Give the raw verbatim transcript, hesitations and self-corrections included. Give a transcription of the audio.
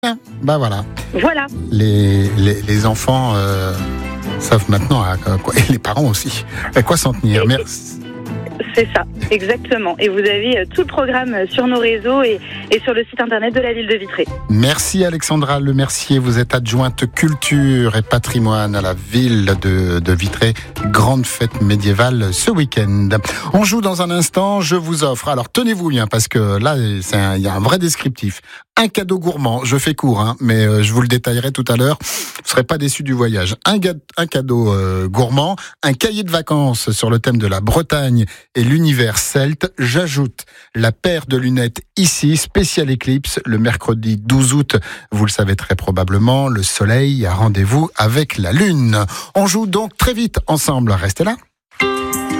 Bien, bah voilà. Voilà. Les, les, les enfants euh, savent maintenant, à quoi, et les parents aussi, à quoi s'en tenir. Et, Merci. C'est ça, exactement. Et vous avez tout le programme sur nos réseaux et, et sur le site internet de la ville de Vitré. Merci Alexandra Lemercier, vous êtes adjointe culture et patrimoine à la ville de, de Vitré. Grande fête médiévale ce week-end. On joue dans un instant, je vous offre, alors tenez-vous bien parce que là il y a un vrai descriptif. Un cadeau gourmand, je fais court, hein, mais euh, je vous le détaillerai tout à l'heure. Vous ne serez pas déçus du voyage. Un, ga- un cadeau euh, gourmand, un cahier de vacances sur le thème de la Bretagne et l'univers celte. J'ajoute la paire de lunettes ici, spécial éclipse, le mercredi douze août. Vous le savez très probablement, le soleil a rendez-vous avec la lune. On joue donc très vite ensemble. Restez là.